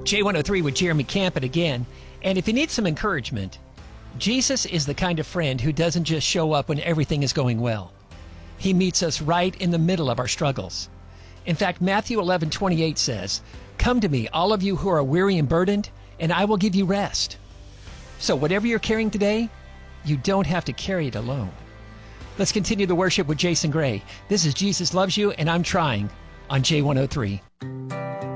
J103 with Jeremy Campen again. And if you need some encouragement, Jesus is the kind of friend who doesn't just show up when everything is going well. He meets us right in the middle of our struggles. In fact, Matthew 11:28 says, "Come to me, all of you who are weary and burdened, and I will give you rest." So whatever you're carrying today, you don't have to carry it alone. Let's continue the worship with Jason Gray. This is Jesus Loves You, and I'm Trying on J103.